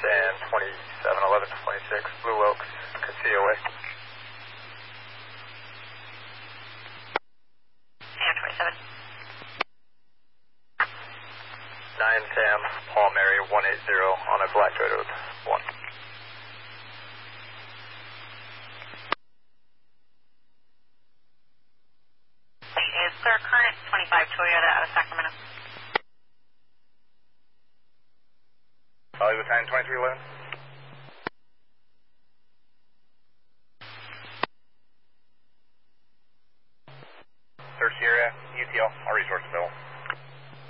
San 2711 to 26, Blue Oaks, COA. San 27. 9 Sam, Paul Mary 180 on a black Toyota 1. Is Sir Current 25 Toyota out of Sacramento? Hollywood 9 2311.